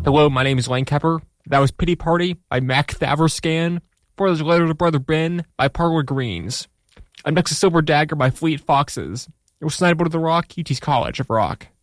Hello, my name is Lane Kepper. That was Pity Party by Mac Thaverscan. For His Letter to Brother Ben by Parlor Greens. Up next is Silver Dagger by Fleet Foxes. It was Sniper to the Rock, UT's College of Rock.